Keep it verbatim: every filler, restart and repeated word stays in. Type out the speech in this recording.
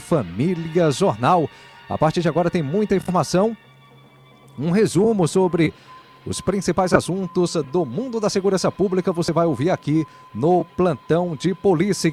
Família Jornal. A partir de agora tem muita informação, um resumo sobre os principais assuntos do mundo da segurança pública. Você vai ouvir aqui no Plantão de Polícia.